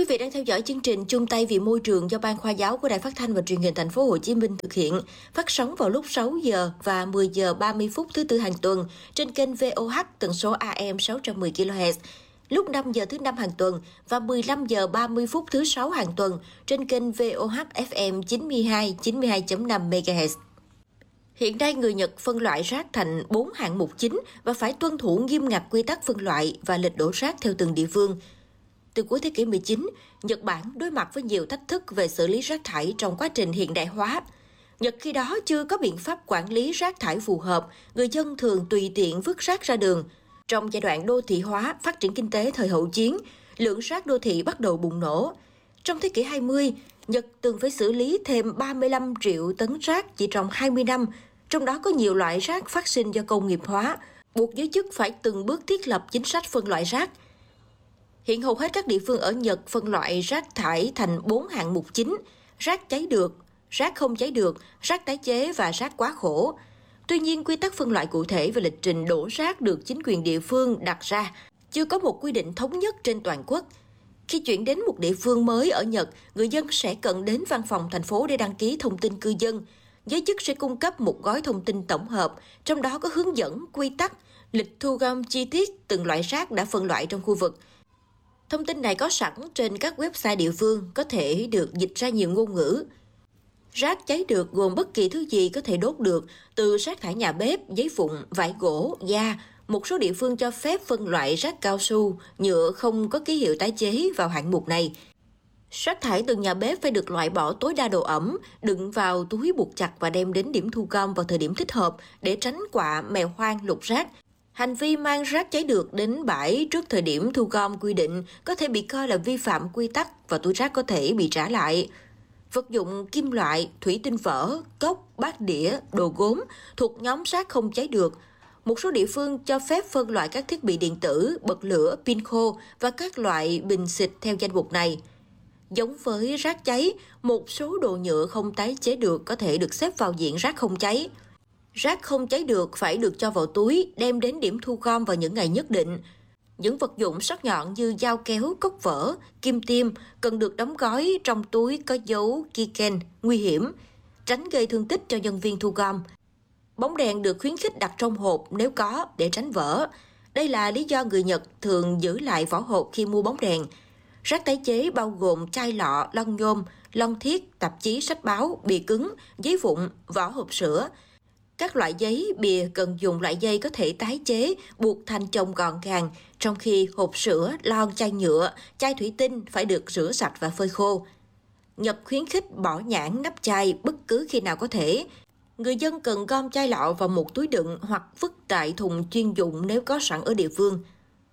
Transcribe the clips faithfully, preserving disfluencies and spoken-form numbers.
Quý vị đang theo dõi chương trình Chung tay vì môi trường do Ban Khoa giáo của Đài Phát thanh và Truyền hình Thành phố Hồ Chí Minh thực hiện, phát sóng vào lúc sáu giờ và mười giờ ba mươi phút thứ tư hàng tuần trên kênh vê o hát tần số a em sáu trăm mười ki lô héc, lúc năm giờ thứ năm hàng tuần và mười lăm giờ ba mươi phút thứ sáu hàng tuần trên kênh vê o hát ép em chín mươi hai chín mươi hai chấm năm mê ga héc. Hiện nay, người Nhật phân loại rác thành bốn hạng mục chính và phải tuân thủ nghiêm ngặt quy tắc phân loại và lịch đổ rác theo từng địa phương. Từ cuối thế kỷ mười chín, Nhật Bản đối mặt với nhiều thách thức về xử lý rác thải trong quá trình hiện đại hóa. Nhật khi đó chưa có biện pháp quản lý rác thải phù hợp, người dân thường tùy tiện vứt rác ra đường. Trong giai đoạn đô thị hóa, phát triển kinh tế thời hậu chiến, lượng rác đô thị bắt đầu bùng nổ. Trong thế kỷ hai mươi, Nhật từng phải xử lý thêm ba mươi lăm triệu tấn rác chỉ trong hai mươi năm, trong đó có nhiều loại rác phát sinh do công nghiệp hóa, buộc giới chức phải từng bước thiết lập chính sách phân loại rác. Hiện hầu hết các địa phương ở Nhật phân loại rác thải thành bốn hạng mục chính: rác cháy được, rác không cháy được, rác tái chế và rác quá khổ. Tuy nhiên, quy tắc phân loại cụ thể và lịch trình đổ rác được chính quyền địa phương đặt ra, chưa có một quy định thống nhất trên toàn quốc. Khi chuyển đến một địa phương mới ở Nhật, người dân sẽ cần đến văn phòng thành phố để đăng ký thông tin cư dân. Giới chức sẽ cung cấp một gói thông tin tổng hợp, trong đó có hướng dẫn, quy tắc, lịch thu gom chi tiết từng loại rác đã phân loại trong khu vực. Thông tin này có sẵn trên các website địa phương, có thể được dịch ra nhiều ngôn ngữ. Rác cháy được gồm bất kỳ thứ gì có thể đốt được, từ rác thải nhà bếp, giấy vụn, vải gỗ, da. Một số địa phương cho phép phân loại rác cao su, nhựa không có ký hiệu tái chế vào hạng mục này. Rác thải từ nhà bếp phải được loại bỏ tối đa độ ẩm, đựng vào túi buộc chặt và đem đến điểm thu gom vào thời điểm thích hợp để tránh quạ, mèo hoang lục rác. Hành vi mang rác cháy được đến bãi trước thời điểm thu gom quy định có thể bị coi là vi phạm quy tắc và túi rác có thể bị trả lại. Vật dụng kim loại, thủy tinh vỡ, cốc, bát đĩa, đồ gốm thuộc nhóm rác không cháy được. Một số địa phương cho phép phân loại các thiết bị điện tử, bật lửa, pin khô và các loại bình xịt theo danh mục này. Giống với rác cháy, một số đồ nhựa không tái chế được có thể được xếp vào diện rác không cháy. Rác không cháy được phải được cho vào túi, đem đến điểm thu gom vào những ngày nhất định. Những vật dụng sắc nhọn như dao kéo, cốc vỡ, kim tiêm cần được đóng gói trong túi có dấu Kiken, nguy hiểm, tránh gây thương tích cho nhân viên thu gom. Bóng đèn được khuyến khích đặt trong hộp nếu có để tránh vỡ. Đây là lý do người Nhật thường giữ lại vỏ hộp khi mua bóng đèn. Rác tái chế bao gồm chai lọ, lon nhôm, lon thiết, tạp chí, sách báo, bìa cứng, giấy vụn, vỏ hộp sữa. Các loại giấy, bìa cần dùng loại dây có thể tái chế, buộc thành chồng gọn gàng, trong khi hộp sữa, lon, chai nhựa, chai thủy tinh phải được rửa sạch và phơi khô. Nhật khuyến khích bỏ nhãn nắp chai bất cứ khi nào có thể. Người dân cần gom chai lọ vào một túi đựng hoặc vứt tại thùng chuyên dụng nếu có sẵn ở địa phương.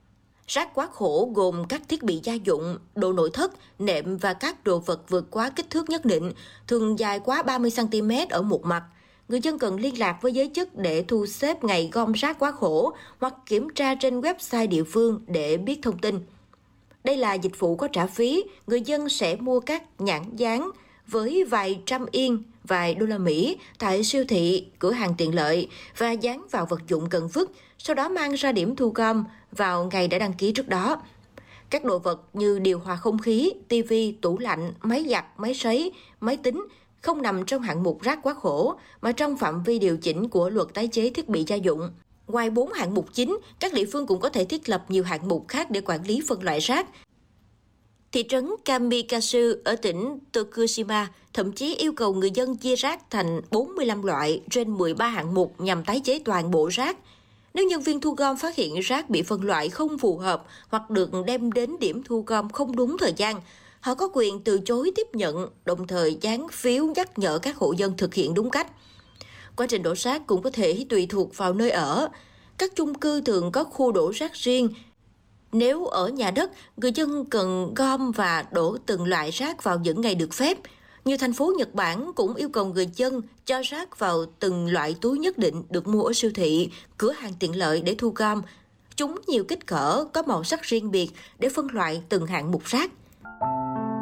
Rác quá khổ gồm các thiết bị gia dụng, đồ nội thất, nệm và các đồ vật vượt quá kích thước nhất định, thường dài quá ba mươi xăng ti mét ở một mặt. Người dân cần liên lạc với giới chức để thu xếp ngày gom rác quá khổ hoặc kiểm tra trên website địa phương để biết thông tin. Đây là dịch vụ có trả phí, người dân sẽ mua các nhãn dán với vài trăm yên, vài đô la Mỹ tại siêu thị, cửa hàng tiện lợi và dán vào vật dụng cần vứt, sau đó mang ra điểm thu gom vào ngày đã đăng ký trước đó. Các đồ vật như điều hòa không khí, tivi, tủ lạnh, máy giặt, máy sấy, máy tính không nằm trong hạng mục rác quá khổ mà trong phạm vi điều chỉnh của luật tái chế thiết bị gia dụng. Ngoài bốn hạng mục chính, các địa phương cũng có thể thiết lập nhiều hạng mục khác để quản lý phân loại rác. Thị trấn Kamikazu ở tỉnh Tokushima thậm chí yêu cầu người dân chia rác thành bốn mươi lăm loại trên mười ba hạng mục nhằm tái chế toàn bộ rác. Nếu nhân viên thu gom phát hiện rác bị phân loại không phù hợp hoặc được đem đến điểm thu gom không đúng thời gian, họ có quyền từ chối tiếp nhận, đồng thời dán phiếu nhắc nhở các hộ dân thực hiện đúng cách. Quá trình đổ rác cũng có thể tùy thuộc vào nơi ở. Các chung cư thường có khu đổ rác riêng. Nếu ở nhà đất, người dân cần gom và đổ từng loại rác vào những ngày được phép. Nhiều thành phố Nhật Bản cũng yêu cầu người dân cho rác vào từng loại túi nhất định được mua ở siêu thị, cửa hàng tiện lợi để thu gom. Chúng nhiều kích cỡ, có màu sắc riêng biệt để phân loại từng hạng mục rác.